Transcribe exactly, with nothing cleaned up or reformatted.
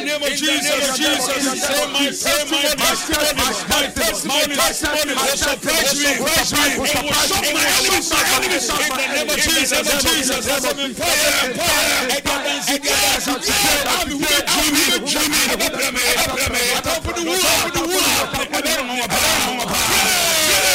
name of Jesus, Jesus, say my testimony, my testimony, my testimony will surprise me, surprise me, it will shock my enemies, my enemies, in the name of Jesus, Jesus, I'm in prayer, prayer, evidence, evidence, I'm